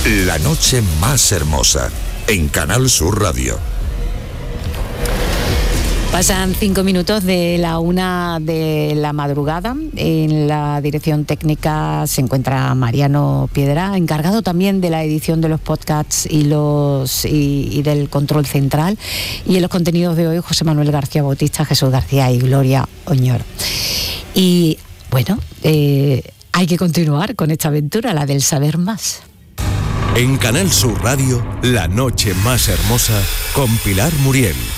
La noche más hermosa, en Canal Sur Radio. Pasan 5 minutos de la 1 de la madrugada. En la dirección técnica se encuentra Mariano Piedra, encargado también de la edición de los podcasts y del control central. Y en los contenidos de hoy, José Manuel García Bautista, Jesús García y Gloria Oñoro. Y bueno, hay que continuar con esta aventura, la del saber más. En Canal Sur Radio, La noche más hermosa, con Pilar Muriel.